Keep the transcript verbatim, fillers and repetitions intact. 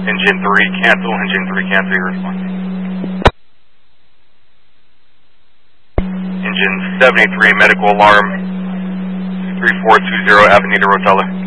Engine three, cancel. Engine three, cancel your response. Engine seventy-three, medical alarm, three four two zero Avenida Rotella.